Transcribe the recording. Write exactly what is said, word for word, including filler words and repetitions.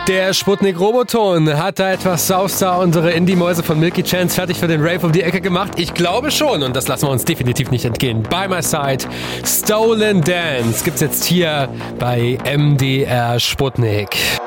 Der Sputnik-Roboton hat da etwas Southstar, unsere Indie-Mäuse von Milky Chance, fertig für den Rave um die Ecke gemacht. Ich glaube schon, und das lassen wir uns definitiv nicht entgehen. By My Side, Stolen Dance gibt's jetzt hier bei M D R Sputnik.